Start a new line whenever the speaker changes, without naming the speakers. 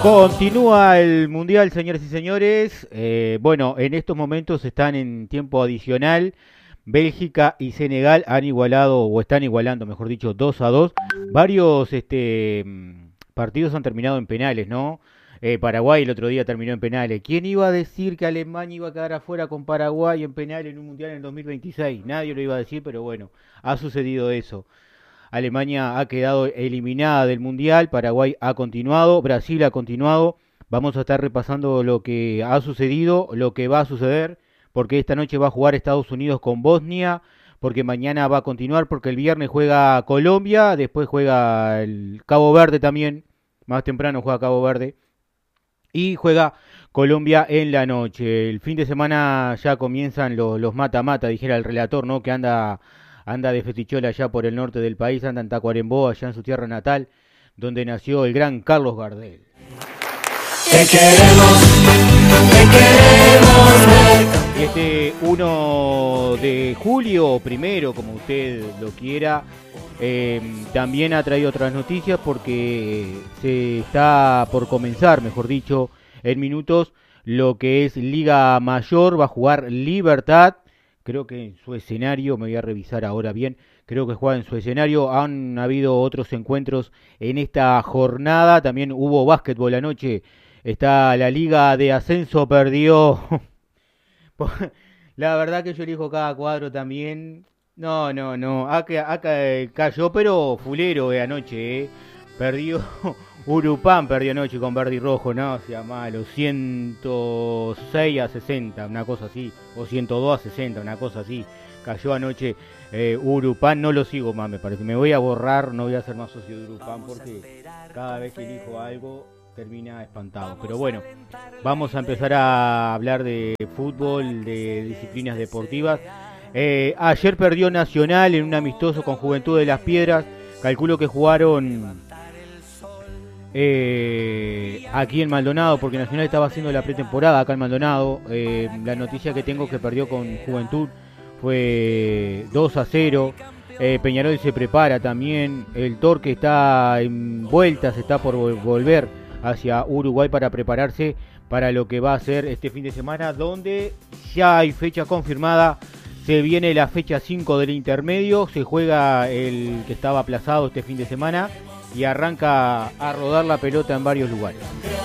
Continúa el Mundial, señores y señores. Bueno, en estos momentos están en tiempo adicional. Bélgica y Senegal han igualado, o están igualando, mejor dicho, 2-2. Varios partidos han terminado en penales, ¿no? Paraguay el otro día terminó en penales. ¿Quién iba a decir que Alemania iba a quedar afuera con Paraguay en penales en un Mundial en el 2026? Nadie lo iba a decir, pero bueno, ha sucedido eso. Alemania ha quedado eliminada del Mundial, Paraguay ha continuado, Brasil ha continuado. Vamos a estar repasando lo que ha sucedido, lo que va a suceder, porque esta noche va a jugar Estados Unidos con Bosnia, porque mañana va a continuar, porque el viernes juega Colombia, después juega el Cabo Verde también, más temprano juega Cabo Verde, y juega Colombia en la noche. El fin de semana ya comienzan los mata-mata, dijera el relator, ¿no? Que anda de fetichola allá por el norte del país, anda en Tacuarembó, allá en su tierra natal, donde nació el gran Carlos Gardel.
Te queremos, te queremos.
Y este 1 de julio, primero, como usted lo quiera, también ha traído otras noticias porque se está por comenzar, mejor dicho, en minutos, lo que es Liga Mayor. Va a jugar Libertad. Creo que en su escenario, me voy a revisar ahora bien, creo que juega en su escenario. Han habido otros encuentros en esta jornada, también hubo básquetbol anoche. Está la Liga de Ascenso, perdió. La verdad que yo elijo cada cuadro también. No, acá cayó, pero fulero anoche, Perdió Urupán, perdió anoche con verde y rojo, no sea malo, 106-60, una cosa así, o 102-60, una cosa así. Cayó anoche Urupán, no lo sigo más, me parece. Me voy a borrar, no voy a ser más socio de Urupán porque cada vez que elijo algo termina espantado. Pero bueno, vamos a empezar a hablar de fútbol, de disciplinas deportivas. Ayer perdió Nacional en un amistoso con Juventud de las Piedras. Calculo que jugaron aquí en Maldonado, porque Nacional estaba haciendo la pretemporada acá en Maldonado. La noticia que tengo que perdió con Juventud fue 2-0. Peñarol se prepara también. El Torque está en vueltas, está por volver hacia Uruguay para prepararse para lo que va a ser este fin de semana, donde ya hay fecha confirmada. Se viene la fecha 5 del intermedio, se juega el que estaba aplazado este fin de semana y arranca a rodar la pelota en varios lugares.